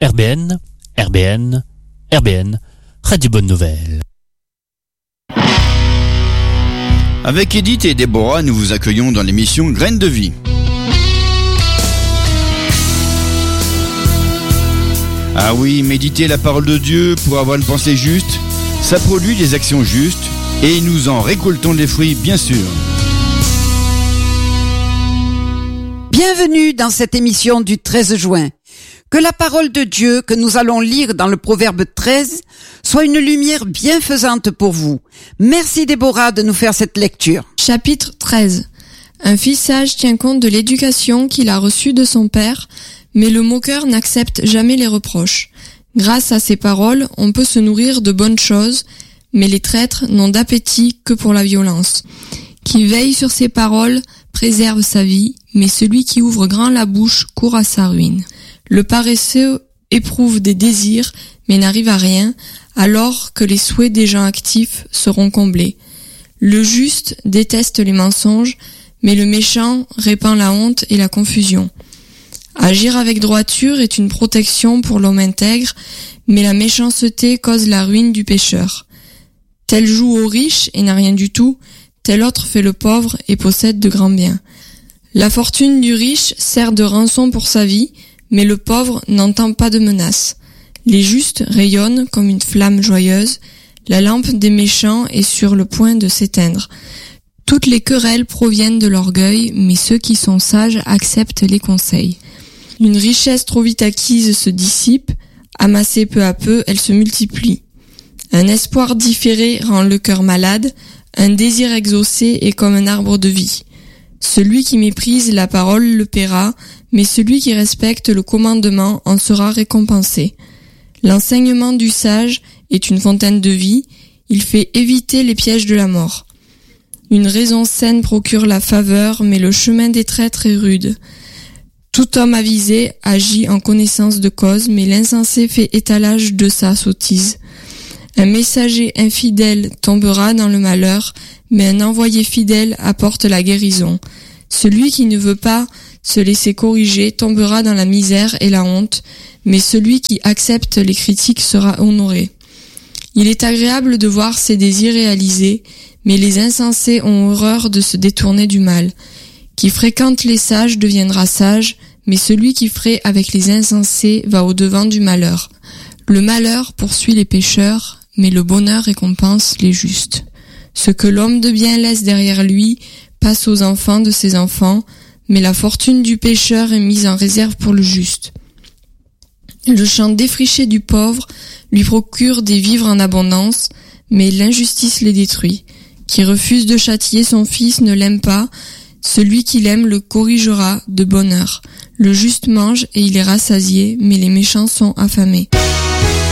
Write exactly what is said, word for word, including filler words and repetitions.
R B N, R B N, R B N, Radio Bonne Nouvelle. Avec Edith et Déborah, nous vous accueillons dans l'émission Graines de Vie. Ah oui, méditer la parole de Dieu pour avoir une pensée juste, ça produit des actions justes et nous en récoltons les fruits, bien sûr. Bienvenue dans cette émission du treize juin. Que la parole de Dieu que nous allons lire dans le Proverbe treize soit une lumière bienfaisante pour vous. Merci Déborah de nous faire cette lecture. Chapitre treize. Un fils sage tient compte de l'éducation qu'il a reçue de son père, mais le moqueur n'accepte jamais les reproches. Grâce à ces paroles, on peut se nourrir de bonnes choses, mais les traîtres n'ont d'appétit que pour la violence. Qui veille sur ses paroles préserve sa vie, mais celui qui ouvre grand la bouche court à sa ruine. Le paresseux éprouve des désirs, mais n'arrive à rien, alors que les souhaits des gens actifs seront comblés. Le juste déteste les mensonges, mais le méchant répand la honte et la confusion. Agir avec droiture est une protection pour l'homme intègre, mais la méchanceté cause la ruine du pécheur. Tel joue au riche et n'a rien du tout, tel autre fait le pauvre et possède de grands biens. La fortune du riche sert de rançon pour sa vie, mais le pauvre n'entend pas de menace. Les justes rayonnent comme une flamme joyeuse, la lampe des méchants est sur le point de s'éteindre. Toutes les querelles proviennent de l'orgueil, mais ceux qui sont sages acceptent les conseils. Une richesse trop vite acquise se dissipe, amassée peu à peu, elle se multiplie. Un espoir différé rend le cœur malade, un désir exaucé est comme un arbre de vie. Celui qui méprise la parole le paiera, mais celui qui respecte le commandement en sera récompensé. L'enseignement du sage est une fontaine de vie, il fait éviter les pièges de la mort. Une raison saine procure la faveur, mais le chemin des traîtres est rude. Tout homme avisé agit en connaissance de cause, mais l'insensé fait étalage de sa sottise. Un messager infidèle tombera dans le malheur, mais un envoyé fidèle apporte la guérison. Celui qui ne veut pas se laisser corriger tombera dans la misère et la honte, mais celui qui accepte les critiques sera honoré. Il est agréable de voir ses désirs réalisés, mais les insensés ont horreur de se détourner du mal. Qui fréquente les sages deviendra sage, mais celui qui fraie avec les insensés va au-devant du malheur. Le malheur poursuit les pécheurs, mais le bonheur récompense les justes. Ce que l'homme de bien laisse derrière lui passe aux enfants de ses enfants, mais la fortune du pécheur est mise en réserve pour le juste. Le champ défriché du pauvre lui procure des vivres en abondance, mais l'injustice les détruit. Qui refuse de châtier son fils ne l'aime pas, celui qui l'aime le corrigera de bonne heure. Le juste mange et il est rassasié, mais les méchants sont affamés.